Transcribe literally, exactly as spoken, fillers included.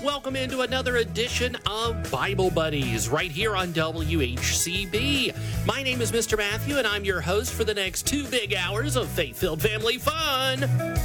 welcome into another edition of Bible Buddies right here on W H C B. My name is Mister Matthew, and I'm your host for the next two big hours of faith-filled family fun.